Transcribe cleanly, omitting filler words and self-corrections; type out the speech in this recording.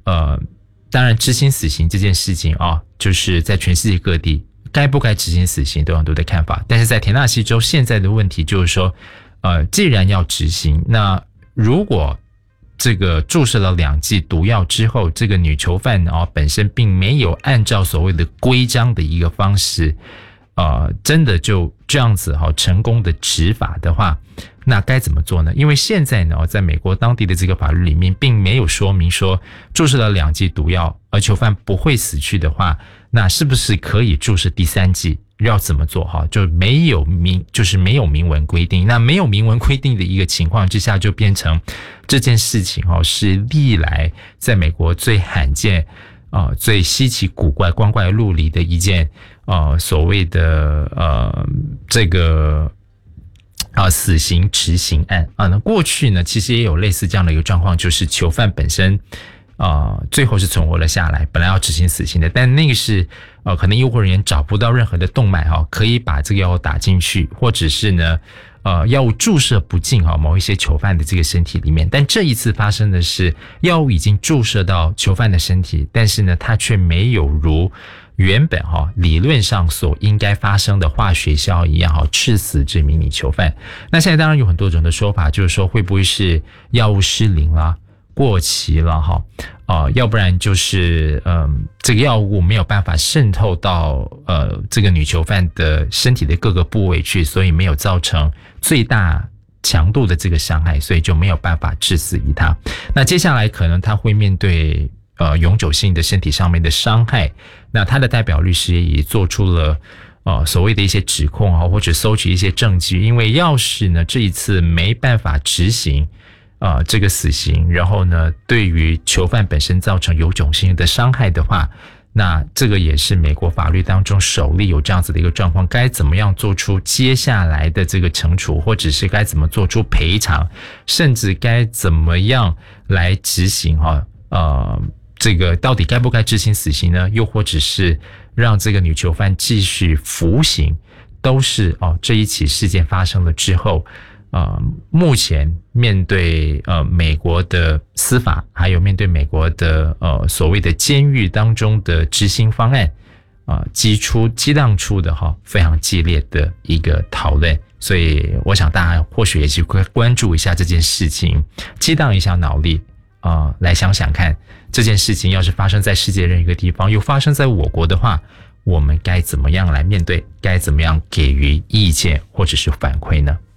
当然执行死刑这件事情就是在全世界各地该不该执行死刑都有很多的看法，但是在田纳西州现在的问题就是说，既然要执行，那如果这个注射了2剂毒药之后，这个女囚犯本身并没有按照所谓的规章的一个方式，真的就这样子成功的执法的话，那该怎么做呢？因为现在呢，在美国当地的这个法律里面，并没有说明说注射了2剂毒药，而囚犯不会死去的话，那是不是可以注射第3剂？要怎么做就没有明文规定。那没有明文规定的一个情况之下，就变成这件事情是历来在美国最罕见最稀奇古怪、光怪陆离的一件所谓的这个死刑执行案那过去呢，其实也有类似这样的一个状况，就是囚犯本身最后是存活了下来，本来要执行死刑的，但那个是可能医护人员找不到任何的动脉可以把这个药物打进去，或者是呢药物注射不进某一些囚犯的这个身体里面。但这一次发生的是，药物已经注射到囚犯的身体，但是呢，它却没有如原本理论上所应该发生的化学效一样致死这名女囚犯。那现在当然有很多种的说法，就是说会不会是药物失灵啦、过期了要不然就是这个药物没有办法渗透到这个女囚犯的身体的各个部位去，所以没有造成最大强度的这个伤害，所以就没有办法致死于她。那接下来可能她会面对永久性的身体上面的伤害，那她的代表律师也做出了所谓的一些指控或者搜集一些证据，因为要是呢这一次没办法执行这个死刑，然后呢对于囚犯本身造成永久性的伤害的话，那这个也是美国法律当中首例有这样子的一个状况，该怎么样做出接下来的这个惩处，或者是该怎么做出赔偿，甚至该怎么样来执行这个到底该不该执行死刑呢？又或者是让这个女囚犯继续服刑，都是这一起事件发生了之后目前面对美国的司法，还有面对美国的所谓的监狱当中的执行方案激荡出的非常激烈的一个讨论。所以我想大家或许也去关注一下这件事情，激荡一下脑力来想想看，这件事情要是发生在世界任何一个地方，又发生在我国的话，我们该怎么样来面对，该怎么样给予意见或者是反馈呢？